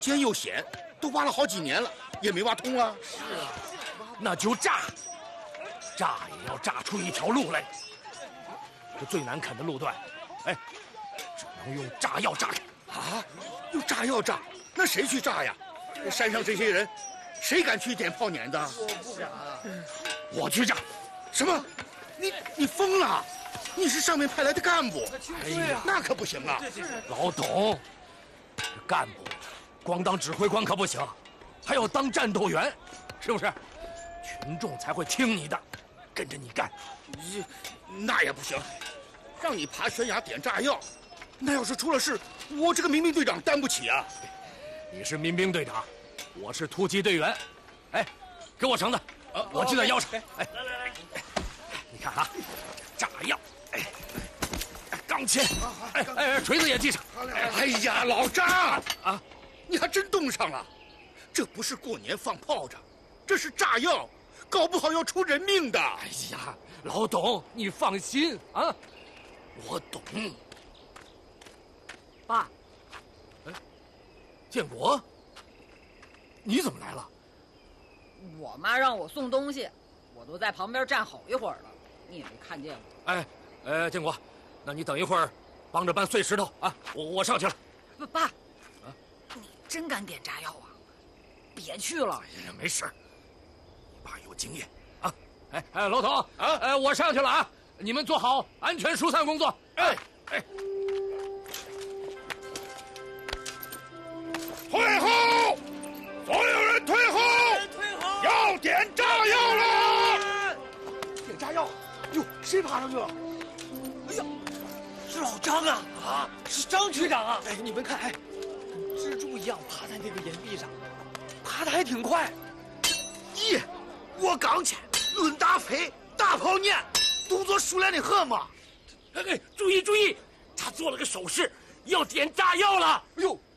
尖又险，都挖了好几年了，也没挖通啊。 是啊，那就炸，炸也要炸出一条路来。这最难啃的路段，哎，只能用炸药炸开。 啊，用炸药炸？那谁去炸呀？山上这些人，谁敢去点炮碾子？ 我不敢。 我去炸。 什么？你疯了？你是上面派来的干部？ 哎呀， 那可不行啊！ 老董，这干部光当指挥官可不行，还要当战斗员，是不是？群众才会听你的，跟着你干。 那也不行，让你爬悬崖点炸药，那要是出了事，我这个民兵队长担不起啊！ 你是民兵队长，我是突击队员。哎，给我绳子，我系在腰上。哎，来，你看啊，炸药，钢钎，锤子也系上。 哎呀，老张啊，你还真动上了！这不是过年放炮仗，这是炸药，搞不好要出人命的。 哎呀，老董，你放心啊，我懂。 爸， 建国，你怎么来了？ 我妈让我送东西，我都在旁边站好一会儿了，你也没看见我。 建国，那你等一会儿，帮着搬碎石头啊！我上去了。 爸，你真敢点炸药啊？别去了。 哎呀，没事，你爸有经验啊。老董啊，我上去了啊，你们做好安全疏散工作。 退后！所有人退后！要点炸药了！ 点炸药！哟，谁爬上去了？哎呀，是老张啊！啊，是张局长啊！哎，你们看，蜘蛛一样爬在那个岩壁上，爬得还挺快。 咦，我刚去，论打飞，大炮撵，动作熟练的很嘛。 注意，他做了个手势，要点炸药了。 哎呦！